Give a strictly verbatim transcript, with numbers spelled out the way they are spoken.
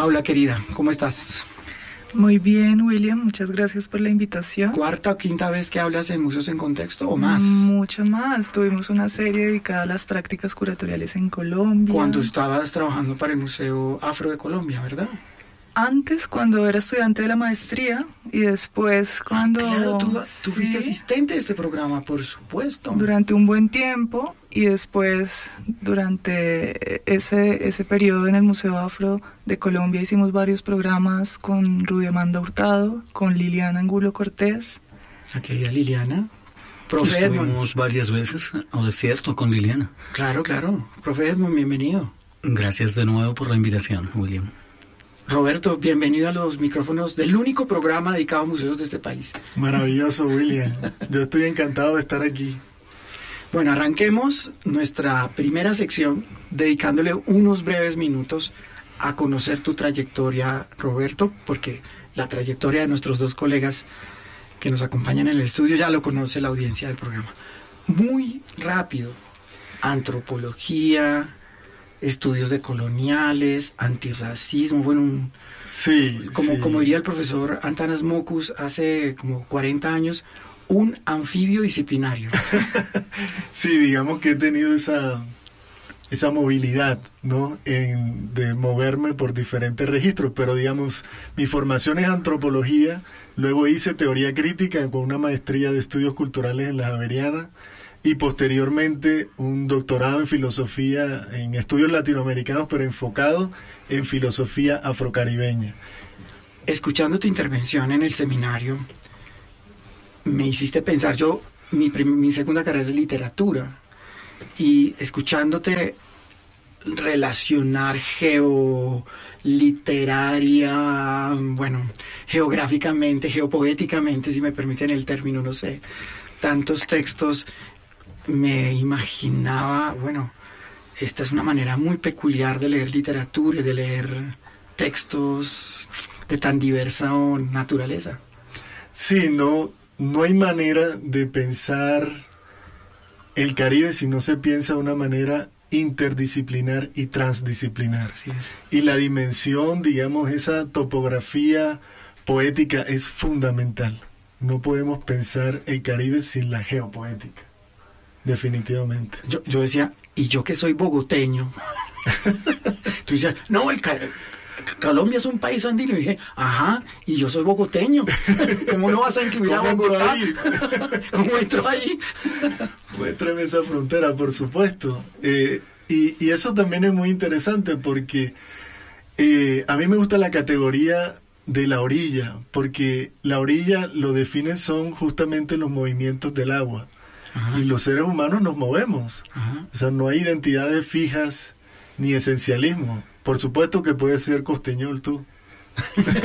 Paula, querida, ¿cómo estás? Muy bien, William, muchas gracias por la invitación. ¿Cuarta o quinta vez que hablas en Museos en Contexto o más? Mucho más. Tuvimos una serie dedicada a las prácticas curatoriales en Colombia. Cuando estabas trabajando para el Museo Afro de Colombia, ¿verdad? Antes, cuando era estudiante de la maestría, y después cuando... Ah, claro, tú, tú sí, fuiste asistente de este programa, por supuesto. Durante un buen tiempo, y después, durante ese, ese periodo en el Museo Afro de Colombia, hicimos varios programas con Rudy Amanda Hurtado, con Liliana Angulo Cortés. La querida Liliana. Profe Estuvimos Edmond. varias veces, ¿o es cierto?, con Liliana. Claro, claro. Profe Edmond, bienvenido. Gracias de nuevo por la invitación, William. Roberto, bienvenido a los micrófonos del único programa dedicado a museos de este país. Maravilloso, William. Yo estoy encantado de estar aquí. Bueno, arranquemos nuestra primera sección dedicándole unos breves minutos a conocer tu trayectoria, Roberto, porque la trayectoria de nuestros dos colegas que nos acompañan en el estudio ya lo conoce la audiencia del programa. Muy rápido, antropología, estudios de coloniales, antirracismo, bueno, un, sí, como, sí. como diría el profesor Antanas Mocus hace como cuarenta años, un anfibio disciplinario. Sí, digamos que he tenido esa, esa movilidad, ¿no? En, de moverme por diferentes registros, pero digamos, mi formación es antropología, luego hice teoría crítica con una maestría de estudios culturales en la Javeriana, y posteriormente un doctorado en filosofía, en estudios latinoamericanos, pero enfocado en filosofía afrocaribeña. Escuchando tu intervención en el seminario, me hiciste pensar, yo, mi, prim- mi segunda carrera es literatura, y escuchándote relacionar geoliteraria, bueno, geográficamente, geopoéticamente, si me permiten el término, no sé, tantos textos, me imaginaba, bueno, esta es una manera muy peculiar de leer literatura y de leer textos de tan diversa naturaleza. Sí, no, no hay manera de pensar el Caribe si no se piensa de una manera interdisciplinar y transdisciplinar. Así es. Y la dimensión, digamos, esa topografía poética es fundamental. No podemos pensar el Caribe sin la geopoética. Definitivamente. Yo, yo decía, y yo que soy bogoteño, tú decías, no, el Ca- Colombia es un país andino, y dije, ajá, y yo soy bogoteño, ¿cómo no vas a incluir a ¿Cómo entro Bogotá? ahí? ¿Cómo entro ahí? Muéstrame esa frontera, por supuesto. Eh, y, y eso también es muy interesante porque eh, a mí me gusta la categoría de la orilla, porque la orilla lo definen son justamente los movimientos del agua. Ajá. Y los seres humanos nos movemos. Ajá. O sea, no hay identidades fijas ni esencialismo. Por supuesto que puedes ser costeñol tú.